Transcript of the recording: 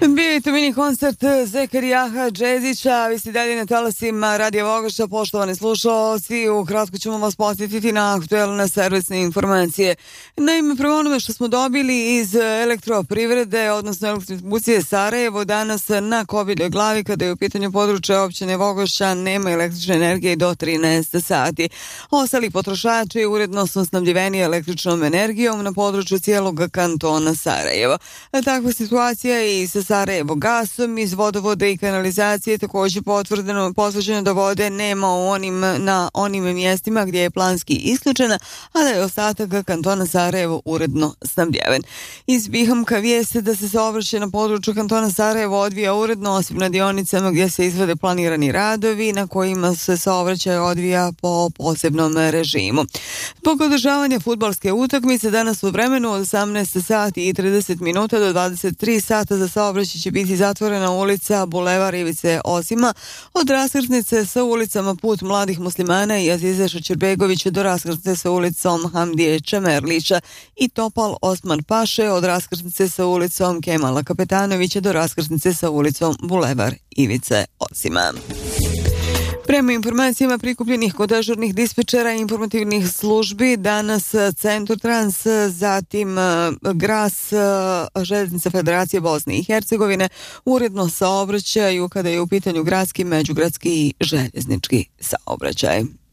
Bio je to mini koncert Zekerijaha Džezića, vi ste dalje na talasima Radija Vogaša, poštovani slušalci. Ukratko ćemo vas podsjetiti na aktuelne servisne informacije. Naime, prema onome što smo dobili iz elektroprivrede, odnosno elektrodistribucije Sarajevo, danas na Kobiljoj glavi, kada je u pitanju područja općine Vogošća, nema električne energije do 13 sati. Ostali potrošači uredno su snabdjeveni električnom energijom na području cijelog kantona Sarajevo. Takva situacija je i sa Sarajevo gasom. Iz vodovoda i kanalizacije također potvrđeno da vode nema na onim mjestima gdje je planski isključena, a da je ostatak kantona Sarajevo uredno snabdjeven. Iz Bihamka vijeste da se saobraćaj na području kantona Sarajevo odvija uredno, osim na dionicama gdje se izvode planirani radovi na kojima se saobraćaj odvija po posebnom režimu. Zbog održavanja fudbalske utakmice danas u vremenu od 18 sati i 30 minuta do 23 sata za saobraćaj će biti zatvorena ulica Bulevar Ivice Osima od raskrsnice sa ulicama Put mladih muslimana i Azize Šačerbegovića do raskrsnice sa ulicom Hamdije Čemerlića i Topal Osman Paše od raskrsnice sa ulicom Kemala Kapetanovića do raskrsnice sa ulicom Bulevar Ivice Osima. Prema informacijama prikupljenih kod dežurnih dispečera i informativnih službi, danas Centrotrans, zatim Gras, Željeznica Federacije Bosne i Hercegovine uredno saobraćaju kada je u pitanju gradski, međugradski i željeznički saobraćaj.